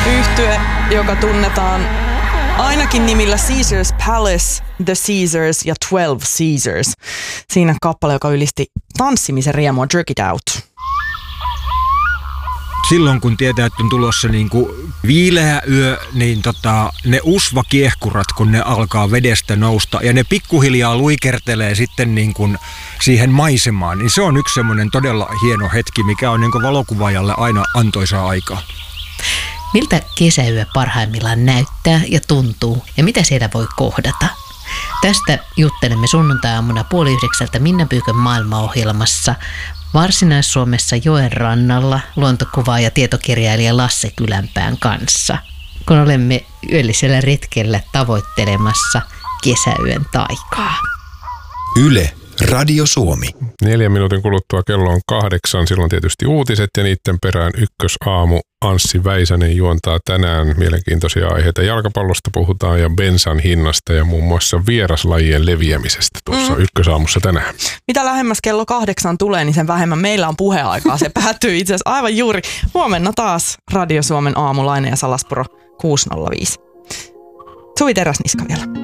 Yhtye, joka tunnetaan ainakin nimillä Caesar's Palace, The Caesars ja 12 Caesars. Siinä kappale, joka ylisti tanssimisen riemua Jerk It Out. Silloin kun tietää, että on tulossa niinku viileä yö, niin ne usvakiehkurat, kun ne alkaa vedestä nousta ja ne pikkuhiljaa luikertelee sitten niinku siihen maisemaan, niin se on yksi semmoinen todella hieno hetki, mikä on niinku valokuvaajalle aina antoisaa aikaa. Miltä kesäyö parhaimmillaan näyttää ja tuntuu ja mitä siellä voi kohdata? Tästä juttelemme sunnuntai-aamuna 8:30 Minna Pyykön maailmaohjelmassa Varsinais-Suomessa joen rannalla luontokuvaaja ja tietokirjailija Lasse Kylänpään kanssa, kun olemme yöllisellä retkellä tavoittelemassa kesäyön taikaa. Yle, Radio Suomi. 4 minuutin kuluttua kello on 8. Silloin tietysti uutiset ja niiden perään Ykkösaamu. Anssi Väisänen juontaa tänään mielenkiintoisia aiheita. Jalkapallosta puhutaan ja bensan hinnasta ja muun muassa vieraslajien leviämisestä tuossa Ykkösaamussa tänään. Mitä lähemmäs kello 8 tulee, niin sen vähemmän meillä on puheaikaa. Se päättyy itse asiassa aivan juuri huomenna taas Radio Suomen aamulainen ja Salaspuro 6.05. Suvi Teräsniska vielä.